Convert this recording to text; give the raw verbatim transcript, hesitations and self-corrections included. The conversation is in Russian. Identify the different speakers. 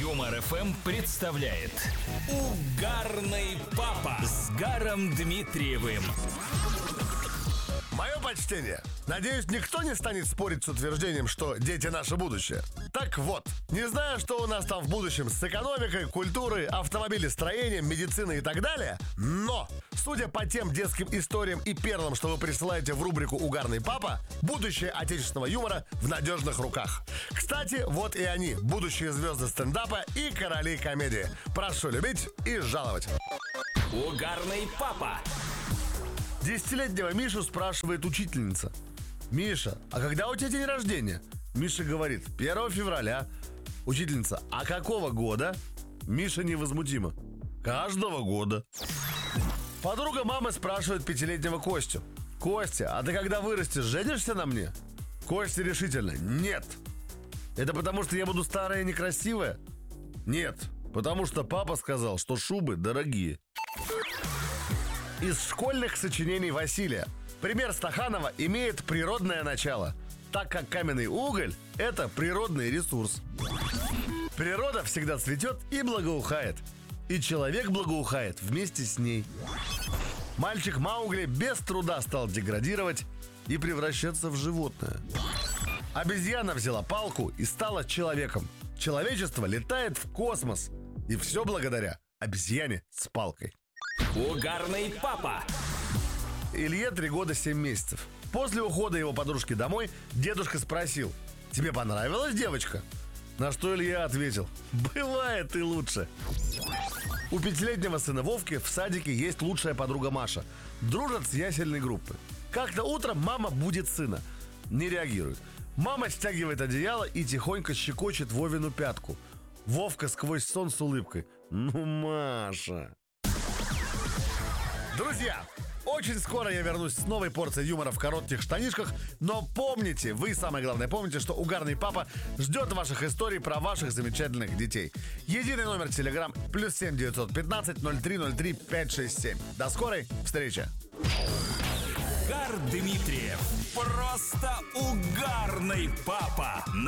Speaker 1: Юмор эф эм представляет Угарный папа с Гаром Дмитриевым.
Speaker 2: Мое почтение. Надеюсь, никто не станет спорить с утверждением, что дети наше будущее. Так вот, не знаю, что у нас там в будущем с экономикой, культурой, автомобилестроением, медициной и так далее, но, судя по тем детским историям и перлам, что вы присылаете в рубрику «Угарный папа», будущее отечественного юмора в надежных руках. Кстати, вот и они, будущие звезды стендапа и короли комедии. Прошу любить и жаловать.
Speaker 1: Угарный папа.
Speaker 2: Десятилетнего Мишу спрашивает учительница: «Миша, а когда у тебя день рождения?» Миша говорит: первого февраля. Учительница: «А какого года?» Миша невозмутимо: «Каждого года». Подруга мамы спрашивает пятилетнего Костю: «Костя, а ты когда вырастешь, женишься на мне?» Костя решительно: «Нет». «Это потому, что я буду старая и некрасивая?» «Нет, потому что папа сказал, что шубы дорогие». Из школьных сочинений Василия. Пример Стаханова имеет природное начало, так как каменный уголь – это природный ресурс. Природа всегда цветет и благоухает, и человек благоухает вместе с ней. Мальчик Маугли без труда стал деградировать и превращаться в животное. Обезьяна взяла палку и стала человеком. Человечество летает в космос, и все благодаря обезьяне с палкой.
Speaker 1: Угарный папа.
Speaker 2: Илье три года семь месяцев. После ухода его подружки домой дедушка спросил: «Тебе понравилась девочка?» На что Илья ответил: «Бывает и лучше». У пятилетнего сына Вовки в садике есть лучшая подруга Маша. Дружат с ясельной группы. Как-то утром мама будет сына. Не реагирует. Мама стягивает одеяло и тихонько щекочет Вовину пятку. Вовка сквозь сон с улыбкой: «Ну, Маша». Друзья, очень скоро я вернусь с новой порцией юмора в коротких штанишках. Но помните, вы, самое главное, помните, что Угарный папа ждет ваших историй про ваших замечательных детей. Единый номер телеграм плюс семь девятьсот пятнадцать ноль три ноль три пять шесть семь. До скорой встречи.
Speaker 1: Гар Дмитриев. Просто угарный папа.